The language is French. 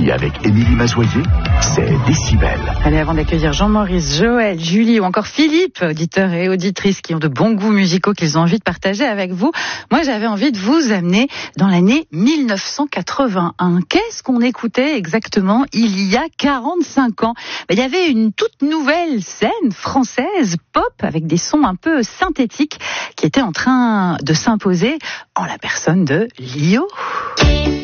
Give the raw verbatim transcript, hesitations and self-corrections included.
Midi avec Émilie Mazoyer, c'est Décibel. Allez, avant d'accueillir Jean-Maurice, Joël, Julie ou encore Philippe, auditeurs et auditrices qui ont de bons goûts musicaux qu'ils ont envie de partager avec vous, moi j'avais envie de vous amener dans l'année mille neuf cent quatre-vingt-un. Qu'est-ce qu'on écoutait exactement il y a quarante-cinq ans? Il y avait une toute nouvelle scène française pop avec des sons un peu synthétiques qui était en train de s'imposer en la personne de Lio.